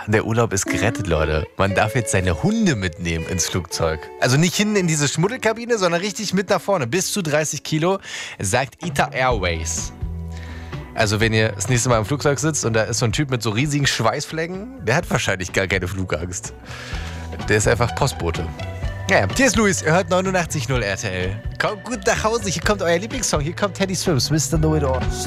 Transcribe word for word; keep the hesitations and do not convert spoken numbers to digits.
Der Urlaub ist gerettet, Leute. Man darf jetzt seine Hunde mitnehmen ins Flugzeug. Also nicht hinten in diese Schmuddelkabine, sondern richtig mit nach vorne. Bis zu dreißig Kilo, sagt I T A Airways. Also wenn ihr das nächste Mal im Flugzeug sitzt und da ist so ein Typ mit so riesigen Schweißflecken, der hat wahrscheinlich gar keine Flugangst. Der ist einfach Postbote. Ja, hier ist Luis, ihr hört neunundachtzig Komma null R T L. Kommt gut nach Hause, hier kommt euer Lieblingssong, hier kommt Teddy Swims, Mister Know It All.